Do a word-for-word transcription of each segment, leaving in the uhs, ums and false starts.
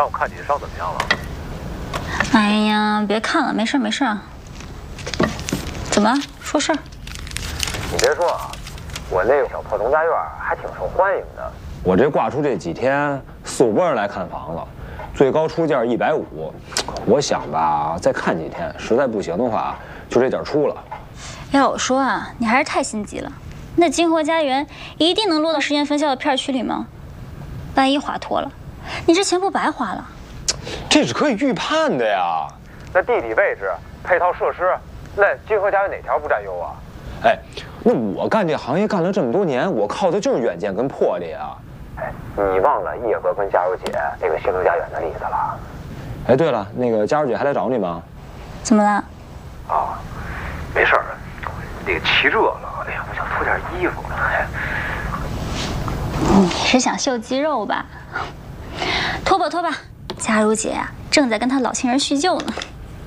让我看你伤怎么样了？ 哎呀，别看了，没事没事。怎么说事儿？ 你别说啊，我那个小破农家院还挺受欢迎的。我这挂出这几天，四五波人来看房子，最高出价一百五。我想吧，再看几天，实在不行的话，就这点出了。 要我说啊，你还是太心急了。那金河家园一定能落到时间分校的片区里吗？万一滑脱了，你这钱不白花了？ 这是可以预判的呀。那地理位置、配套设施，那金河家园哪条不占优啊？哎，那我干这行业干了这么多年，我靠的就是远见跟魄力啊。哎，你忘了叶哥跟佳茹姐那个新农家园的例子了？哎，对了，那个佳茹姐还来找你吗？ 怎么了？ 啊，没事儿，那个气热了，哎呀，我想脱点衣服。哎， 你是想秀肌肉吧？脱吧脱吧，佳茹姐呀、啊，正在跟她老情人叙旧呢。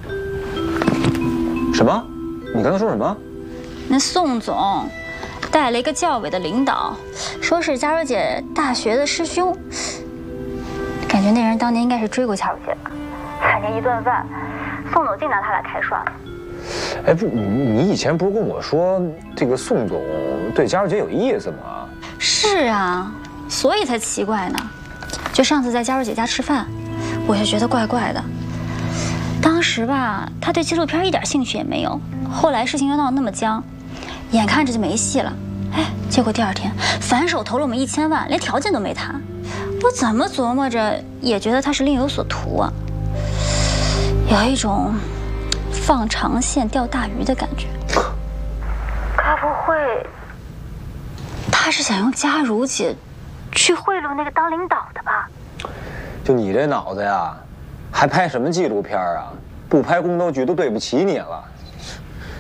什么？你刚才说什么？ 那宋总带了一个教委的领导，说是佳茹姐大学的师兄。感觉那人当年应该是追过佳茹姐吧？看见一顿饭，宋总竟拿他俩开涮了。 哎，不，你你以前不是跟我说这个宋总对佳茹姐有意思吗？ 是啊，所以才奇怪呢。就上次在佳茹姐家吃饭，我就觉得怪怪的。当时吧，他对纪录片一点兴趣也没有。后来事情又闹得那么僵，眼看着就没戏了。哎，结果第二天反手投了我们一千万，连条件都没谈。我怎么琢磨着也觉得他是另有所图啊，有一种放长线钓大鱼的感觉。该不会他是想用佳茹姐去贿赂那个当领导的吧？ 就你这脑子呀，还拍什么纪录片啊？不拍宫斗剧都对不起你了。